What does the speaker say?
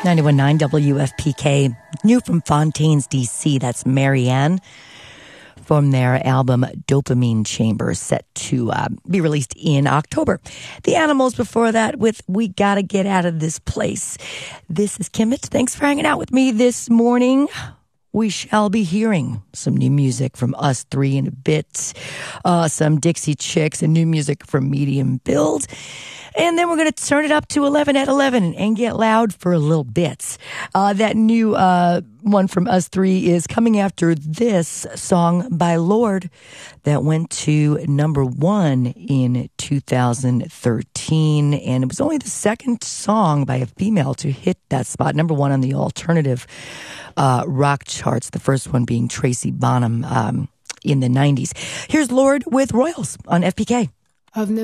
91.9 WFPK. New from Fontaines, D.C. That's Marianne from their album Dopamine Chamber, set to be released in October. The Animals before that with We Gotta Get Out of This Place. This is Kimmit. Thanks for hanging out with me this morning. We shall be hearing some new music from us three in a bit, some Dixie Chicks and new music from Medium Build. And then we're going to turn it up to 11 at 11 and get loud for a little bit. That new one from us three is coming after this song by Lorde that went to #1 in 2013. And it was only the second song by a female to hit that spot, #1 on the alternative rock charts, the first one being Tracy Bonham in the 90s. Here's Lorde with Royals on FPK. I've never